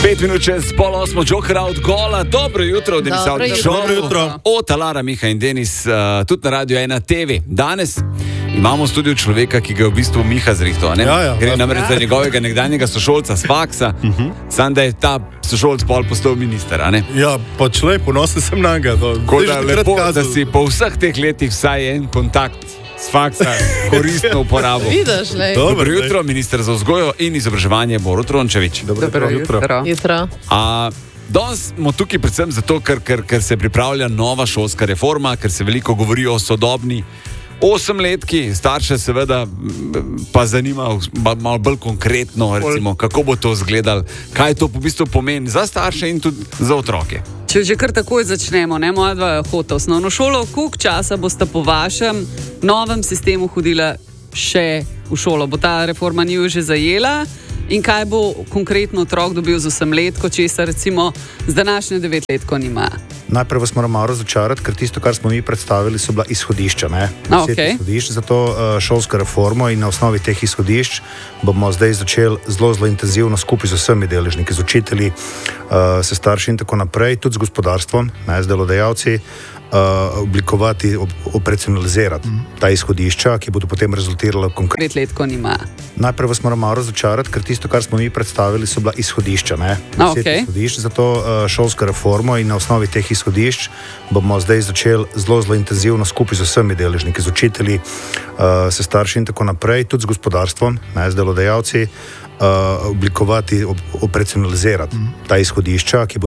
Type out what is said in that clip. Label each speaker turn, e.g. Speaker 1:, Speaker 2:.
Speaker 1: 5 minut čez pol 8, Joker od gola. Dobro jutro, Denis Avdić.
Speaker 2: Dobro jutro.
Speaker 1: Ota, Lara, Miha in Denis, tudi na Radio 1 TV. Danes imamo v studiu človeka, ki ga je v bistvu Miha zrihto, ne? Gre namreč za njegovega nekdanjega sošolca z faksa, sam da je ta sošolc pol postal minister, a ne?
Speaker 2: Ja, pa človek, ponosen sem na ga.
Speaker 1: Tako da lepo, da si po vseh teh letih vsaj en kontakt s faksa koristno uporabo.
Speaker 3: Vidiš, lej.
Speaker 1: Dobro jutro, minister za vzgojo in izobraževanje Borut Rončević.
Speaker 2: Dobro jutro.
Speaker 1: Danes smo tukaj predvsem zato, ker se pripravlja nova šolska reforma, ker se veliko govori o sodobni 8-letki, starše seveda pa zanima malo bolj konkretno, recimo, kako bo to izgledalo, kaj to v bistvu pomeni za starše in tudi za otroke.
Speaker 4: Če že kar takoj začnemo, ne, moja dva hota osnovno šolo, koliko časa boste po vašem novem sistemu hodila še v šolo? Bo ta reforma njiju že zajela? In kaj bo konkretno otrok dobil z 8-letko, česar recimo z današnjo 9-letko nima?
Speaker 5: Najprej vas moram malo razočarati, ker tisto, kar smo mi predstavili, so bila izhodišča. Izhodišč za to šolsko reformo in na osnovi teh izhodišč bomo zdaj začeli zelo intenzivno skupaj z vsemi deležniki, z učitelji, s starši in tako naprej, tudi z gospodarstvom, z delodajalci, oblikovati, operacionalizirati ta izhodišča, ki bodo potem rezultirala konkretno.
Speaker 4: 9-letko nima.
Speaker 5: Najprej vas moram malo razočarati, ker tisto, kar smo mi predstavili, so bila izhodišča. Izhodišč za to šolsko reformo in na osnovi teh izhodišč bomo zdaj začeli zelo intenzivno skupaj z vsemi deležniki, z učitelji, s starši in tako naprej, tudi z gospodarstvom, z delodajalci, oblikovati, operacionalizirati ta izhodišča, ki